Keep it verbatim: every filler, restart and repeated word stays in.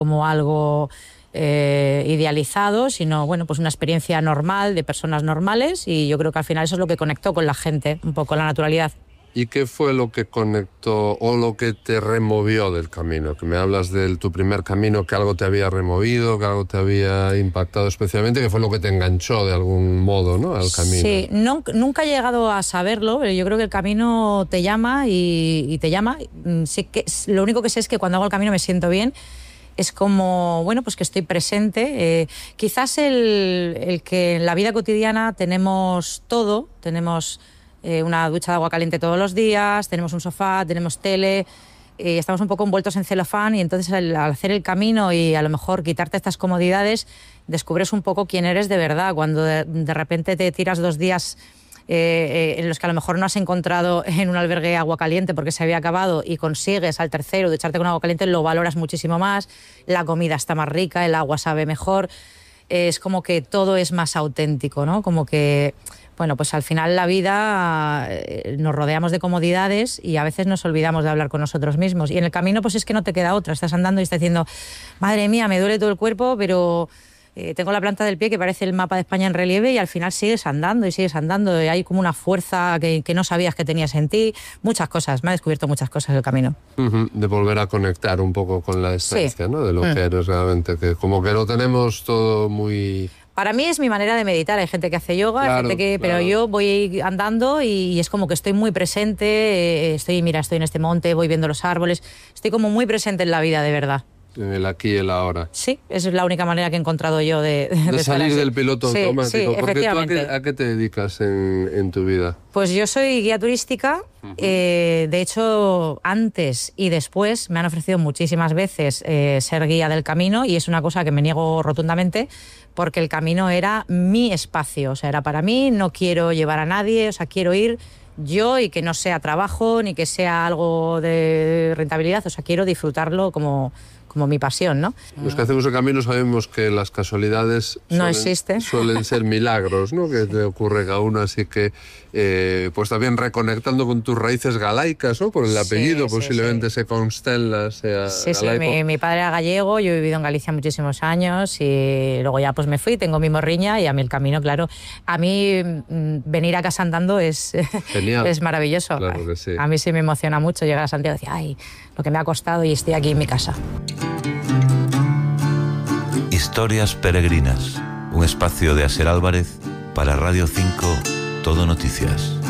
como algo eh, idealizado, sino bueno, pues una experiencia normal de personas normales, y yo creo que al final eso es lo que conectó con la gente, un poco la naturalidad. ¿Y qué fue lo que conectó o lo que te removió del camino? Que me hablas de tu primer camino, que algo te había removido, que algo te había impactado especialmente, que fue lo que te enganchó de algún modo, ¿no?, al camino. Sí, no, nunca he llegado a saberlo, pero yo creo que el camino te llama y, y te llama. Sí que, lo único que sé es que cuando hago el camino me siento bien. Es como, bueno, pues que estoy presente. Eh, quizás el, el que en la vida cotidiana tenemos todo, tenemos eh, una ducha de agua caliente todos los días, tenemos un sofá, tenemos tele, eh, estamos un poco envueltos en celofán, y entonces al, al hacer el camino y a lo mejor quitarte estas comodidades, descubres un poco quién eres de verdad. Cuando de, de repente te tiras dos días Eh, eh, en los que a lo mejor no has encontrado en un albergue agua caliente porque se había acabado, y consigues al tercero de echarte con agua caliente, lo valoras muchísimo más, la comida está más rica, el agua sabe mejor, eh, es como que todo es más auténtico, ¿no? Como que, bueno, pues al final la vida eh, nos rodeamos de comodidades y a veces nos olvidamos de hablar con nosotros mismos, y en el camino pues es que no te queda otra, estás andando y estás diciendo, madre mía, me duele todo el cuerpo, pero Eh, tengo la planta del pie que parece el mapa de España en relieve, y al final sigues andando y sigues andando, y hay como una fuerza que, que no sabías que tenías en ti, muchas cosas, me ha descubierto muchas cosas el camino. Uh-huh. De volver a conectar un poco con la esencia, sí, ¿no?, de lo mm. que eres realmente, que como que lo tenemos todo muy... Para mí es mi manera de meditar. Hay gente que hace yoga, claro, hay gente que, claro. pero yo voy andando y, y es como que estoy muy presente, eh, estoy, mira, estoy en este monte, voy viendo los árboles, estoy como muy presente en la vida, de verdad. En el aquí y el ahora. Sí, esa es la única manera que he encontrado yo de... De, de salir del piloto sí, automático. Sí, porque tú a qué, a qué te dedicas en, en tu vida? Pues yo soy guía turística. Uh-huh. eh, de hecho, antes y después me han ofrecido muchísimas veces eh, ser guía del camino, y es una cosa que me niego rotundamente, porque el camino era mi espacio, o sea, era para mí, no quiero llevar a nadie, o sea, quiero ir yo, y que no sea trabajo ni que sea algo de rentabilidad, o sea, quiero disfrutarlo como... como mi pasión, ¿no? Los que hacemos el camino sabemos que las casualidades no suelen, existen. suelen ser milagros, ¿no?, que te ocurre cada uno, así que eh, pues también reconectando con tus raíces galaicas, ¿no?, por el apellido, sí, posiblemente sí, sí. se Constella, sea sí, galaico. Sí, mi, mi padre era gallego, yo he vivido en Galicia muchísimos años, y luego ya pues me fui, tengo mi morriña, y a mí el camino, claro, a mí mm, venir a casa andando es, es maravilloso. Claro que sí. A mí sí me emociona mucho llegar a Santiago y decir, ay, lo que me ha costado, y estoy aquí en mi casa. Historias peregrinas, un espacio de Asier Álvarez para Radio cinco, Todo Noticias.